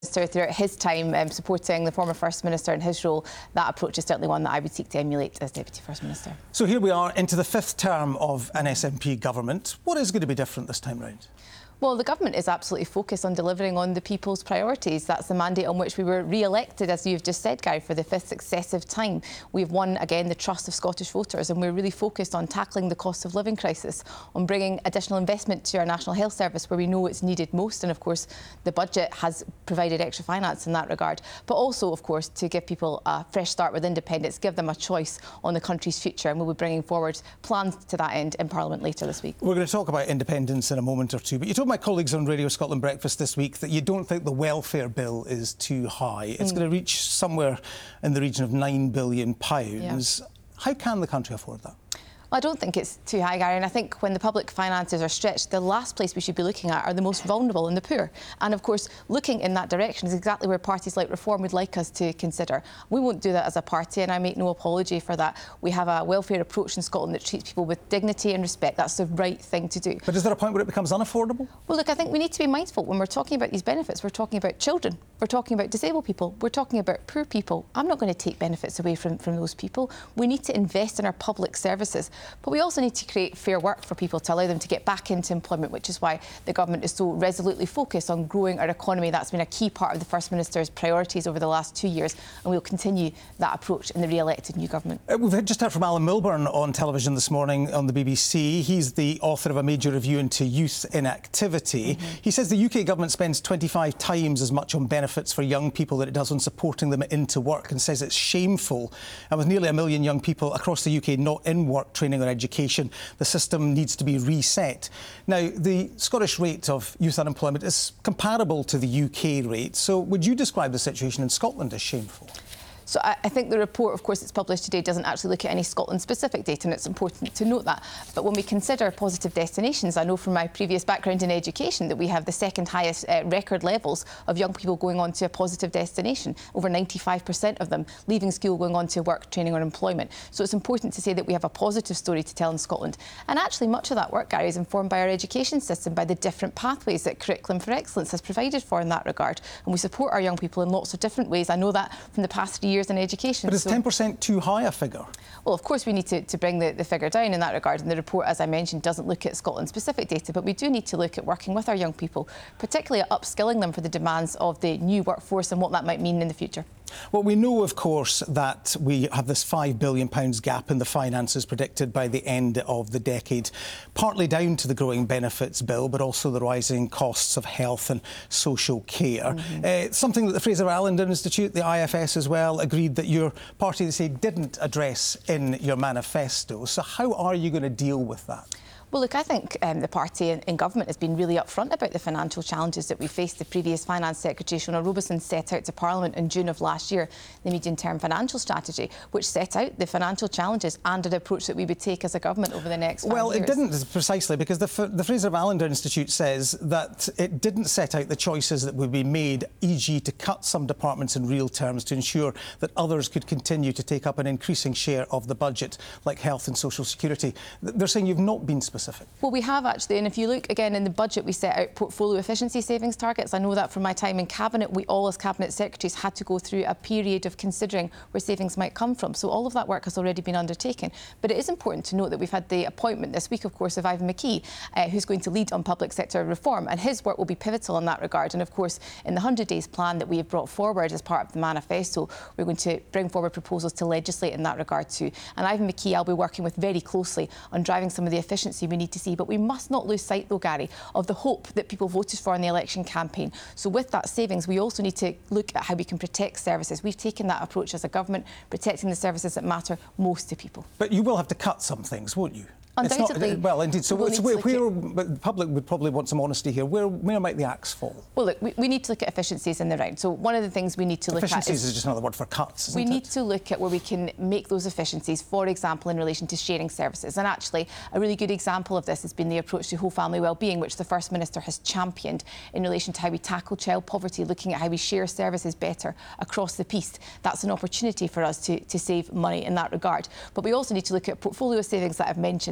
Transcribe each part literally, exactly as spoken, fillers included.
Throughout his time um, supporting the former First Minister in his role, that approach is certainly one that I would seek to emulate as Deputy First Minister. So here we are into the fifth term of an S N P government. What is going to be different this time round? Well, the government is absolutely focused on delivering on the people's priorities. That's the mandate on which we were re-elected, as you've just said, Gary, for the fifth successive time. We've won, again, the trust of Scottish voters, and we're really focused on tackling the cost of living crisis, on bringing additional investment to our National Health Service where we know it's needed most. And, of course, the budget has provided extra finance in that regard. But also, of course, to give people a fresh start with independence, give them a choice on the country's future. And we'll be bringing forward plans to that end in Parliament later this week. We're going to talk about independence in a moment or two, but you told my colleagues on Radio Scotland Breakfast this week that you don't think the welfare bill is too high. It's mm. going to reach somewhere in the region of nine billion pounds. Yeah. How can the country afford that? Well, I don't think it's too high, Gary, and I think when the public finances are stretched, the last place we should be looking at are the most vulnerable and the poor. And, of course, looking in that direction is exactly where parties like Reform would like us to consider. We won't do that as a party, and I make no apology for that. We have a welfare approach in Scotland that treats people with dignity and respect. That's the right thing to do. But is there a point where it becomes unaffordable? Well, look, I think we need to be mindful when we're talking about these benefits. We're talking about children. We're talking about disabled people. We're talking about poor people. I'm not going to take benefits away from, from those people. We need to invest in our public services. But we also need to create fair work for people to allow them to get back into employment, which is why the government is so resolutely focused on growing our economy. That's been a key part of the First Minister's priorities over the last two years, and we'll continue that approach in the re-elected new government. Uh, we've just heard from Alan Milburn on television this morning on the B B C. He's the author of a major review into youth inactivity. Mm-hmm. He says the U K government spends twenty-five times as much on benefits for young people than it does on supporting them into work, and says it's shameful. And with nearly a million young people across the U K not in work, training or education, the system needs to be reset. Now, the Scottish rate of youth unemployment is comparable to the U K rate, so would you describe the situation in Scotland as shameful? So I, I think the report, of course, that's published today doesn't actually look at any Scotland-specific data, and it's important to note that. But when we consider positive destinations, I know from my previous background in education that we have the second highest uh, record levels of young people going on to a positive destination. Over ninety-five percent of them leaving school going on to work, training or employment. So it's important to say that we have a positive story to tell in Scotland. And actually much of that work, Gary, is informed by our education system, by the different pathways that Curriculum for Excellence has provided for in that regard. And we support our young people in lots of different ways. I know that from the past three years in education. But is so, ten percent too high a figure? Well, of course we need to, to bring the, the figure down in that regard, and the report, as I mentioned, doesn't look at Scotland-specific data, but we do need to look at working with our young people, particularly at upskilling them for the demands of the new workforce and what that might mean in the future. Well, we know, of course, that we have this five billion pounds gap in the finances predicted by the end of the decade, partly down to the growing benefits bill, but also the rising costs of health and social care. Mm-hmm. uh, something that the Fraser Allender Institute, the I F S as well, agreed that your party, they say, didn't address in your manifesto. So how are you going to deal with that? Well, look, I think um, the party in, in government has been really upfront about the financial challenges that we faced. The previous Finance Secretary, Shona Robeson, set out to Parliament in June of last year the medium-term financial strategy, which set out the financial challenges and an approach that we would take as a government over the next five well, years. Well, it didn't, precisely, because the, the Fraser Allender Institute says that it didn't set out the choices that would be made, for example to cut some departments in real terms to ensure that others could continue to take up an increasing share of the budget, like health and social security. They're saying you've not been specific. Well, we have actually, and if you look again in the budget, we set out portfolio efficiency savings targets. I know that from my time in Cabinet, we all as Cabinet Secretaries had to go through a period of considering where savings might come from. So all of that work has already been undertaken. But it is important to note that we've had the appointment this week, of course, of Ivan McKee, uh, who's going to lead on public sector reform, and his work will be pivotal in that regard. And of course, in the one hundred days plan that we have brought forward as part of the manifesto, we're going to bring forward proposals to legislate in that regard too. And Ivan McKee, I'll be working with very closely on driving some of the efficiency we need to see. But we must not lose sight, though, Gary, of the hope that people voted for in the election campaign. So with that savings, we also need to look at how we can protect services. We've taken that approach as a government, protecting the services that matter most to people. But you will have to cut some things, won't you? Undoubtedly. Not, well, indeed. So, we'll so where, where but the public would probably want some honesty here. Where, where might the axe fall? Well, look, we, we need to look at efficiencies in the round. So one of the things we need to look at is... Efficiencies is just another word for cuts, isn't We it? need to look at where we can make those efficiencies, for example, in relation to sharing services. And actually, a really good example of this has been the approach to whole family wellbeing, which the First Minister has championed in relation to how we tackle child poverty, looking at how we share services better across the piece. That's an opportunity for us to, to save money in that regard. But we also need to look at portfolio savings that I've mentioned.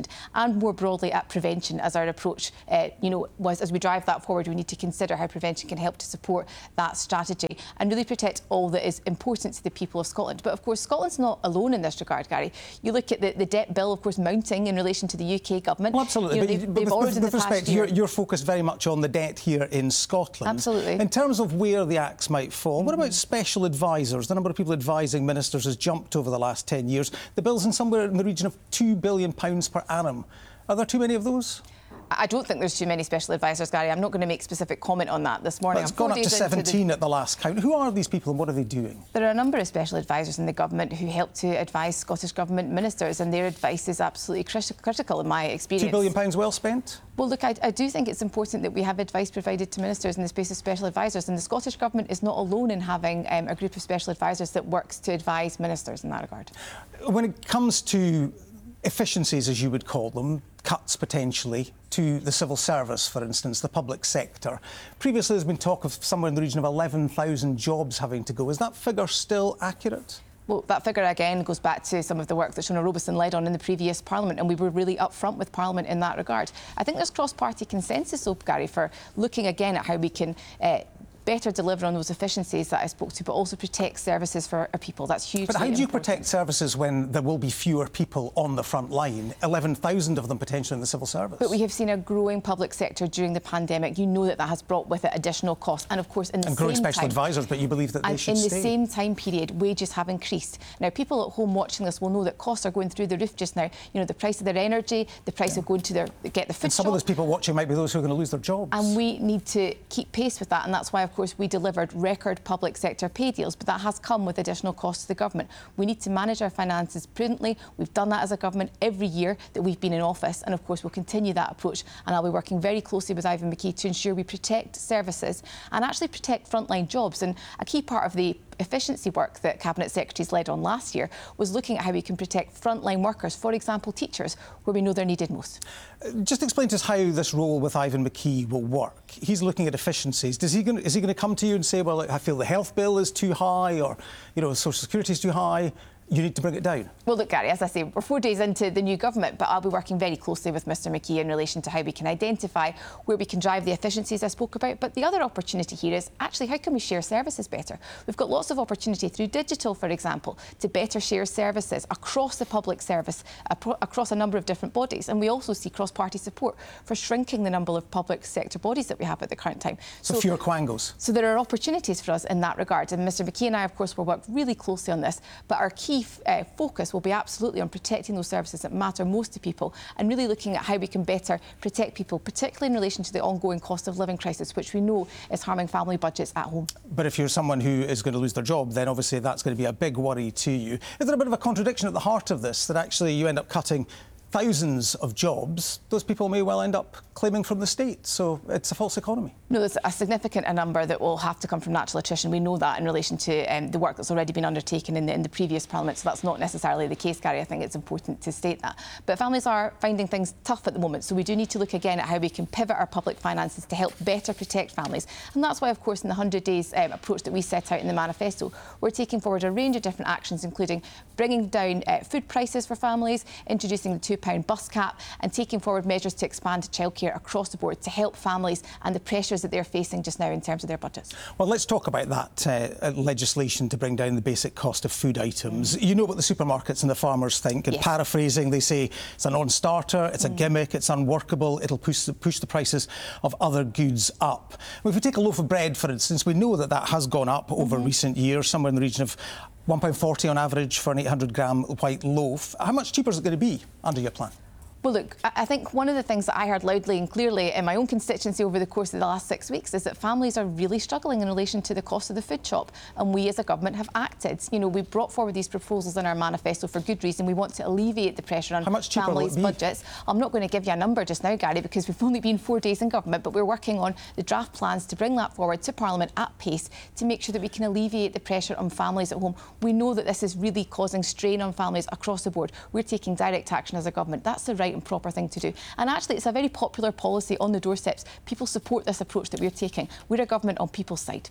and more broadly at prevention as our approach. Uh, you know, was as we drive that forward, we need to consider how prevention can help to support that strategy and really protect all that is important to the people of Scotland. But of course, Scotland's not alone in this regard, Gary. You look at the, the debt bill, of course, mounting in relation to the U K government. Well, absolutely. You know, but they've, but they've with, with, with respect, you're, you're focused very much on the debt here in Scotland. Absolutely. In terms of where the axe might fall, what about special advisors? The number of people advising ministers has jumped over the last ten years. The bill's in somewhere in the region of two billion pounds per annum. Are there too many of those? I don't think there's too many special advisors, Gary. I'm not going to make specific comment on that this morning. Well, it's gone up to seventeen the... at the last count. Who are these people and what are they doing? There are a number of special advisors in the government who help to advise Scottish Government ministers, and their advice is absolutely crit critical in my experience. Two billion pounds well spent? Well, look, I, I do think it's important that we have advice provided to ministers in the space of special advisors, and the Scottish Government is not alone in having um, a group of special advisors that works to advise ministers in that regard. When it comes to efficiencies, as you would call them, cuts potentially to the civil service, for instance, the public sector. Previously, there's been talk of somewhere in the region of eleven thousand jobs having to go. Is that figure still accurate? Well, that figure again goes back to some of the work that Shona Robeson led on in the previous Parliament, and we were really upfront with Parliament in that regard. I think there's cross-party consensus, though, Gary, for looking again at how we can uh, better deliver on those efficiencies that I spoke to, but also protect services for our people. That's hugely But how do you important. protect services when there will be fewer people on the front line, eleven thousand of them potentially in the civil service? But we have seen a growing public sector during the pandemic. You know that that has brought with it additional costs. And of course, in the and same growing special time, advisors, but you believe that they and should in the stay. same time period, wages have increased. Now, people at home watching this will know that costs are going through the roof just now. You know, the price of their energy, the price yeah. of going to their get the food And some shop. of those people watching might be those who are going to lose their jobs. And we need to keep pace with that, and that's why, of course, we delivered record public sector pay deals, but that has come with additional costs to the government. We need to manage our finances prudently. We've done that as a government every year that we've been in office, and of course we'll continue that approach, and I'll be working very closely with Ivan McKee to ensure we protect services and actually protect frontline jobs. And a key part of the efficiency work that Cabinet Secretaries led on last year was looking at how we can protect frontline workers, for example teachers, where we know they're needed most. Just explain to us how this role with Ivan McKee will work. He's looking at efficiencies. Does he gonna, is he going to come to you and say, well, I feel the health bill is too high, or, you know, social security is too high? You need to bring it down? Well, look, Gary, as I say, we're four days into the new government, but I'll be working very closely with Mr McKee in relation to how we can identify where we can drive the efficiencies I spoke about. But the other opportunity here is actually how can we share services better? We've got lots of opportunity through digital, for example, to better share services across the public service, across a number of different bodies. And we also see cross-party support for shrinking the number of public sector bodies that we have at the current time. So, so fewer quangos. So there are opportunities for us in that regard. And Mr McKee and I, of course, will work really closely on this. But our key Uh, focus will be absolutely on protecting those services that matter most to people and really looking at how we can better protect people, particularly in relation to the ongoing cost of living crisis, which we know is harming family budgets at home. But if you're someone who is going to lose their job, then obviously that's going to be a big worry to you. Is there a bit of a contradiction at the heart of this, that actually you end up cutting thousands of jobs? Those people may well end up claiming from the state, so it's a false economy. No, there's a significant a number that will have to come from natural attrition. We know that in relation to um, the work that's already been undertaken in the, in the previous Parliament, so that's not necessarily the case, Gary. I think it's important to state that. But families are finding things tough at the moment, so we do need to look again at how we can pivot our public finances to help better protect families. And that's why, of course, in the one hundred days um, approach that we set out in the manifesto, we're taking forward a range of different actions, including bringing down uh, food prices for families, introducing the two pound bus cap, and taking forward measures to expand childcare across the board to help families and the pressures that they're facing just now in terms of their budgets. Well, let's talk about that uh, legislation to bring down the basic cost of food items. Mm. You know what the supermarkets and the farmers think. And yes. Paraphrasing, they say it's a non-starter, it's mm. a gimmick, it's unworkable, it'll push the, push the prices of other goods up. Well, if we take a loaf of bread, for instance, we know that that has gone up over mm-hmm. recent years, somewhere in the region of one pound forty on average for an eight hundred gram white loaf. How much cheaper is it going to be under your plan? Well, look, I think one of the things that I heard loudly and clearly in my own constituency over the course of the last six weeks is that families are really struggling in relation to the cost of the food shop, and we as a government have acted. You know, we brought forward these proposals in our manifesto for good reason. We want to alleviate the pressure on families' budgets. I'm not going to give you a number just now, Gary, because we've only been four days in government, but we're working on the draft plans to bring that forward to Parliament at pace to make sure that we can alleviate the pressure on families at home. We know that this is really causing strain on families across the board. We're taking direct action as a government. That's the right and proper thing to do. And actually, it's a very popular policy on the doorsteps. People support this approach that we're taking. We're a government on people's side.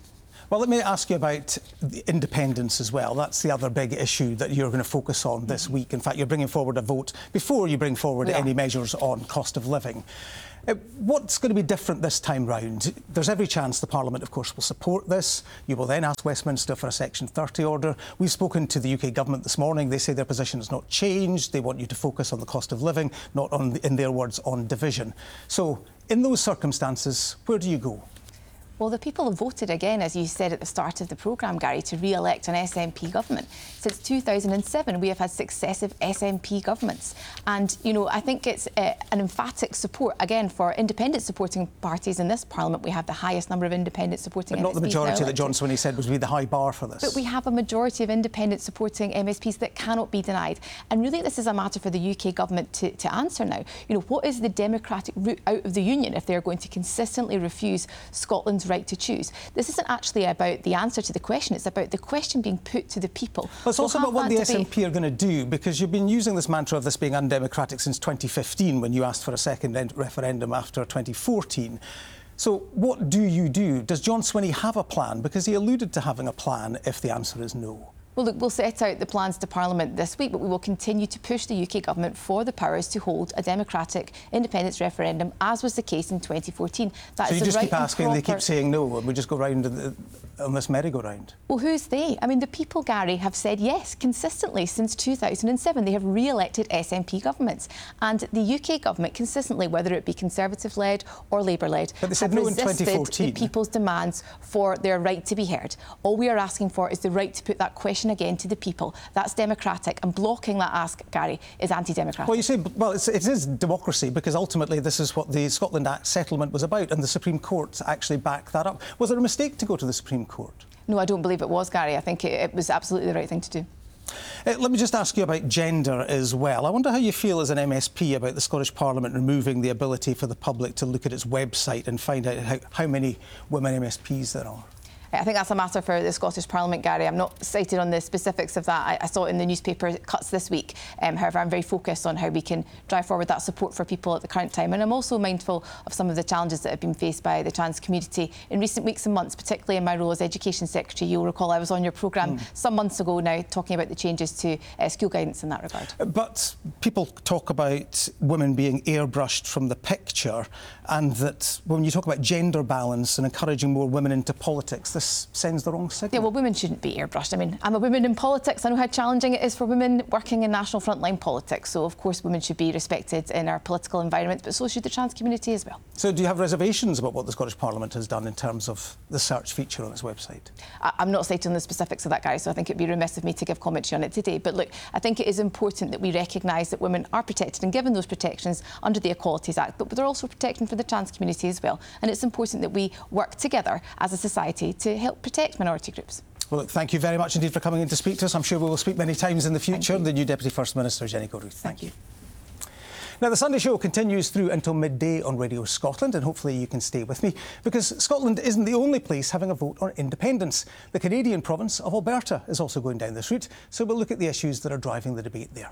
Well, let me ask you about the independence as well. That's the other big issue that you're going to focus on this mm-hmm. week. In fact, you're bringing forward a vote before you bring forward any measures on cost of living. Uh, what's going to be different this time round? There's every chance the Parliament, of course, will support this. You will then ask Westminster for a Section thirty order. We've spoken to the U K Government this morning. They say their position has not changed. They want you to focus on the cost of living, not on, in their words, on division. So, in those circumstances, where do you go? Well, the people have voted again, as you said at the start of the programme, Gary, to re-elect an S N P government. Since two thousand seven, we have had successive S N P governments. And, you know, I think it's uh, an emphatic support, again, for independent supporting parties in this Parliament. We have the highest number of independent supporting but M S Ps. Not the majority that John Swinney said was be the high bar for this. But we have a majority of independent supporting M S Ps that cannot be denied. And really, this is a matter for the U K Government to, to answer now. You know, what is the democratic route out of the Union if they're going to consistently refuse Scotland's right to choose? This isn't actually about the answer to the question, it's about the question being put to the people. Well, it's also we'll about what the S N P are going to do, because you've been using this mantra of this being undemocratic since twenty fifteen, when you asked for a second referendum after twenty fourteen. So what do you do? Does John Swinney have a plan? Because he alluded to having a plan if the answer is no. Well, look, we'll set out the plans to Parliament this week, but we will continue to push the U K Government for the powers to hold a democratic independence referendum, as was the case in twenty fourteen. That so is you just right keep asking, proper... they keep saying no, and we just go round the, on this merry-go-round? Well, who's they? I mean, the people, Gary, have said yes consistently since two thousand seven. They have re-elected S N P governments. And the U K Government consistently, whether it be Conservative-led or Labour-led, but they said have no in twenty fourteen. resisted the people's demands for their right to be heard. All we are asking for is the right to put that question again to the people. That's democratic, and blocking that ask, Gary, is anti-democratic. Well, you say, well, it's, it is democracy, because ultimately this is what the Scotland Act settlement was about, and the Supreme Court actually backed that up. Was it a mistake to go to the Supreme Court? No, I don't believe it was, Gary. I think it, it was absolutely the right thing to do. Uh, let me just ask you about gender as well. I wonder how you feel as an M S P about the Scottish Parliament removing the ability for the public to look at its website and find out how, how many women M S Ps there are. I think that's a matter for the Scottish Parliament, Gary. I'm not cited on the specifics of that. I, I saw it in the newspaper cuts this week. Um, however, I'm very focused on how we can drive forward that support for people at the current time. And I'm also mindful of some of the challenges that have been faced by the trans community in recent weeks and months, particularly in my role as Education Secretary. You'll recall I was on your programme mm. some months ago now talking about the changes to uh, school guidance in that regard. But people talk about women being airbrushed from the picture, and that when you talk about gender balance and encouraging more women into politics, this sends the wrong signal. Yeah, well, women shouldn't be airbrushed. I mean, I'm a woman in politics. I know how challenging it is for women working in national frontline politics. So, of course, women should be respected in our political environment, but so should the trans community as well. So do you have reservations about what the Scottish Parliament has done in terms of the search feature on its website? I I'm not citing the specifics of that, Gary, so I think it'd be remiss of me to give commentary on it today. But look, I think it is important that we recognise that women are protected and given those protections under the Equalities Act, but they're also protecting for the trans community as well. And it's important that we work together as a society to help protect minority groups. Well, look, thank you very much indeed for coming in to speak to us. I'm sure we will speak many times in the future. The new Deputy First Minister, Jenny Gilruth. Thank, thank you. Now, the Sunday Show continues through until midday on Radio Scotland, and hopefully you can stay with me, because Scotland isn't the only place having a vote on independence. The Canadian province of Alberta is also going down this route, so we'll look at the issues that are driving the debate there.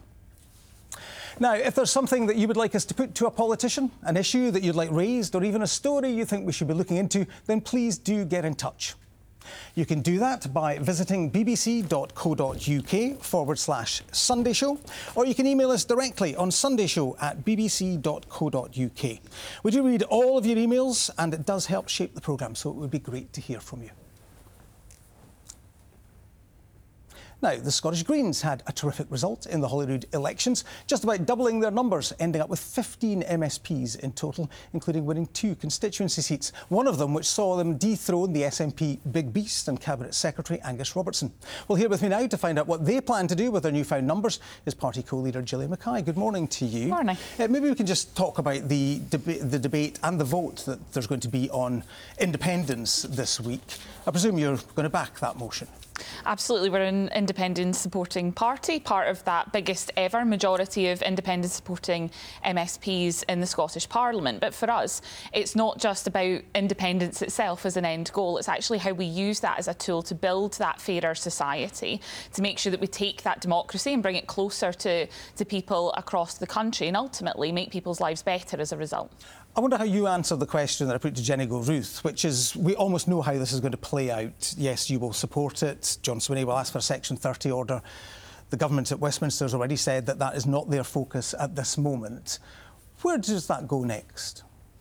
Now, if there's something that you would like us to put to a politician, an issue that you'd like raised, or even a story you think we should be looking into, then please do get in touch. You can do that by visiting bbc.co.uk forward slash Sunday Show, or you can email us directly on sundayshow at bbc.co.uk. We do read all of your emails, and it does help shape the programme, so it would be great to hear from you. Now, the Scottish Greens had a terrific result in the Holyrood elections, just about doubling their numbers, ending up with fifteen M S Ps in total, including winning two constituency seats, one of them which saw them dethrone the S N P Big Beast and Cabinet Secretary Angus Robertson. Well, here with me now to find out what they plan to do with their newfound numbers is party co-leader Gillian Mackay. Good morning to you. Morning. Uh, maybe we can just talk about the, deba the debate and the vote that there's going to be on independence this week. I presume you're going to back that motion. Absolutely, we're an independent supporting party, part of that biggest ever majority of independent supporting M S Ps in the Scottish Parliament. But for us, it's not just about independence itself as an end goal, it's actually how we use that as a tool to build that fairer society, to make sure that we take that democracy and bring it closer to, to people across the country and ultimately make people's lives better as a result. I wonder how you answer the question that I put to Jenny Gilruth, which is, we almost know how this is going to play out. Yes, you will support it. John Swinney will ask for a Section thirty order. The government at Westminster has already said that that is not their focus at this moment. Where does that go next?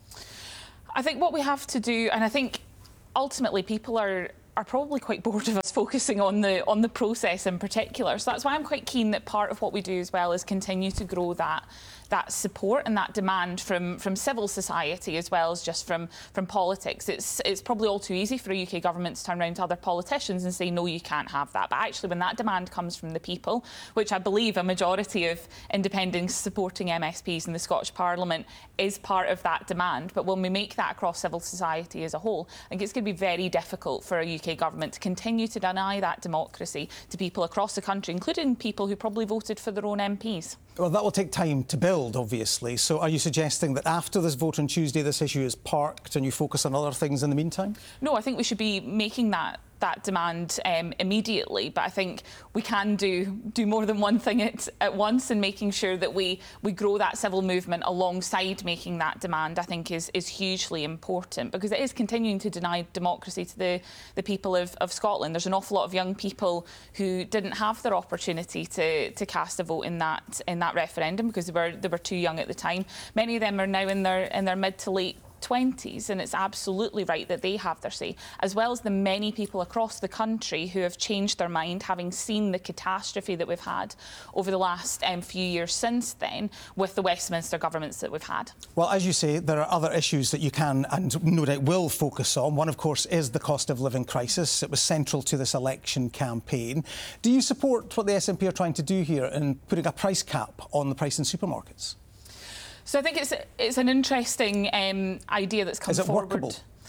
I think what we have to do, and I think ultimately people are are probably quite bored of us focusing on the on the process in particular. So that's why I'm quite keen that part of what we do as well is continue to grow that that support and that demand from from civil society as well as just from from politics. It's it's probably all too easy for a U K government to turn around to other politicians and say, no, you can't have that. But actually, when that demand comes from the people, which I believe a majority of independents supporting M S Ps in the Scottish Parliament is part of that demand. But when we make that across civil society as a whole, I think it's going to be very difficult for a U K government to continue to deny that democracy to people across the country, including people who probably voted for their own M Ps. Well, that will take time to build, obviously. So are you suggesting that after this vote on Tuesday, this issue is parked and you focus on other things in the meantime? No, I think we should be making that that demand um, immediately, but I think we can do do more than one thing at, at once, and making sure that we we grow that civil movement alongside making that demand, I think is is hugely important, because it is continuing to deny democracy to the the people of, of Scotland. There's an awful lot of young people who didn't have their opportunity to to cast a vote in that in that referendum because they were they were too young at the time. Many of them are now in their in their mid to late twenties, and it's absolutely right that they have their say, as well as the many people across the country who have changed their mind, having seen the catastrophe that we've had over the last um, few years since then with the Westminster governments that we've had. Well, as you say, there are other issues that you can and no doubt will focus on. One, of course, is the cost of living crisis. It was central to this election campaign. Do you support what the S N P are trying to do here in putting a price cap on the price in supermarkets? So I think it's it's an interesting um, idea that's come Is it forward. workable?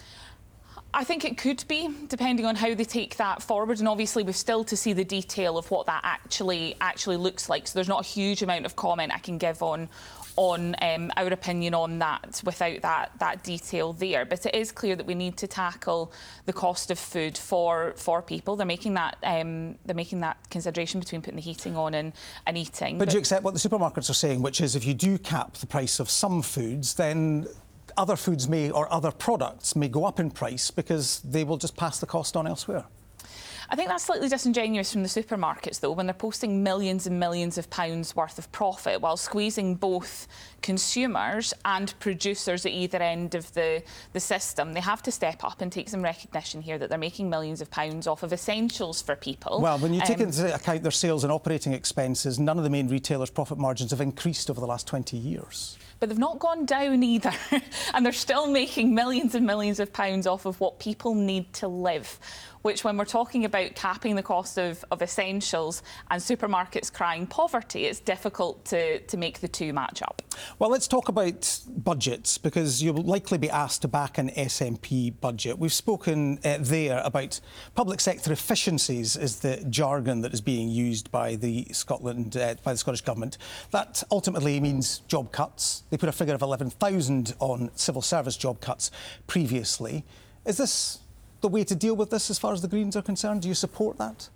I think it could be, depending on how they take that forward, and obviously we're still to see the detail of what that actually actually looks like. So there's not a huge amount of comment I can give on on um, our opinion on that without that that detail there. But it is clear that we need to tackle the cost of food for for people. They're making that um, they're making that consideration between putting the heating on and, and eating. But, but do you accept what the supermarkets are saying, which is if you do cap the price of some foods, then other foods may or other products may go up in price because they will just pass the cost on elsewhere? I think that's slightly disingenuous from the supermarkets, though, when they're posting millions and millions of pounds worth of profit while squeezing both consumers and producers at either end of the, the system. They have to step up and take some recognition here that they're making millions of pounds off of essentials for people. Well, when you take um, into account their sales and operating expenses, none of the main retailers' profit margins have increased over the last twenty years. But they've not gone down either. And they're still making millions and millions of pounds off of what people need to live, which, when we're talking about capping the cost of, of essentials and supermarkets crying poverty, it's difficult to, to make the two match up. Well, let's talk about budgets, because you'll likely be asked to back an S N P budget. We've spoken uh, there about public sector efficiencies is the jargon that is being used by the Scotland, uh, by the Scottish Government. That ultimately means job cuts. They put a figure of eleven thousand on civil service job cuts previously. Is this the way to deal with this as far as the Greens are concerned? Do you support that?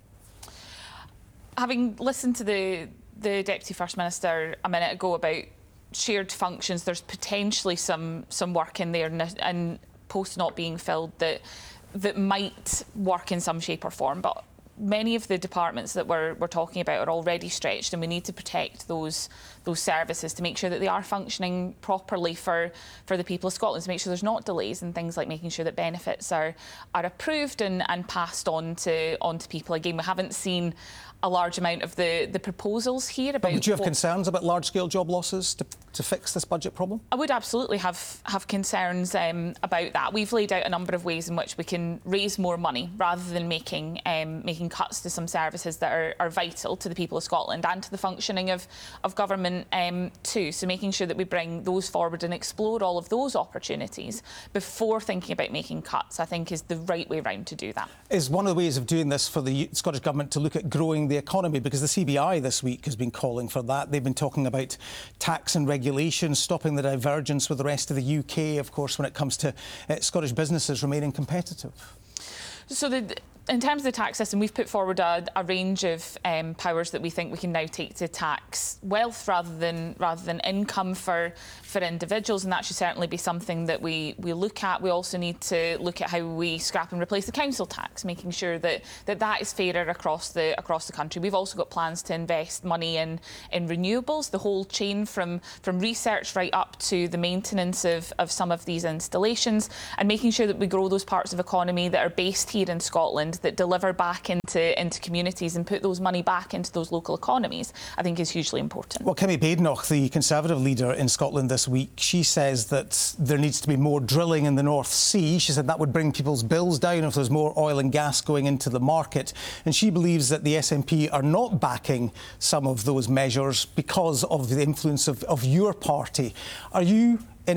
Having listened to the, the Deputy First Minister a minute ago about shared functions, there's potentially some some work in there and, and posts not being filled that that might work in some shape or form. But many of the departments that we're, we're talking about are already stretched, and we need to protect those those services to make sure that they are functioning properly for, for the people of Scotland, to make sure there's not delays in things like making sure that benefits are are approved and, and passed on to on to people. Again, we haven't seen a large amount of the, the proposals here about... But would you have what, concerns about large-scale job losses to, to fix this budget problem? I would absolutely have, have concerns um, about that. We've laid out a number of ways in which we can raise more money rather than making um, making cuts to some services that are, are vital to the people of Scotland and to the functioning of, of government um, too. So making sure that we bring those forward and explore all of those opportunities before thinking about making cuts, I think, is the right way round to do that. Is one of the ways of doing this for the Scottish Government to look at growing the economy, because the C B I this week has been calling for that. They've been talking about tax and regulation, stopping the divergence with the rest of the U K, of course, when it comes to uh, Scottish businesses remaining competitive. So the, in terms of the tax system, we've put forward a, a range of um, powers that we think we can now take to tax wealth rather than rather than income for for individuals, and that should certainly be something that we, we look at. We also need to look at how we scrap and replace the council tax, making sure that that, that is fairer across the across the country. We've also got plans to invest money in, in renewables, the whole chain from, from research right up to the maintenance of, of some of these installations, and making sure that we grow those parts of economy that are based here in Scotland, that deliver back into, into communities and put those money back into those local economies, I think is hugely important. Well, Kimmy Badenoch, the Conservative leader in Scotland this week, she says that there needs to be more drilling in the North Sea. She said that would bring people's bills down if there's more oil and gas going into the market. And she believes that the S N P are not backing some of those measures because of the influence of, of your party. Are you